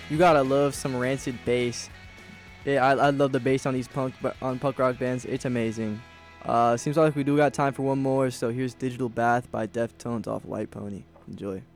You gotta love some Rancid bass. Yeah, I love the bass on these punk rock bands. It's amazing. Seems like we do got time for one more. So here's Digital Bath by Deftones off White Pony. Enjoy.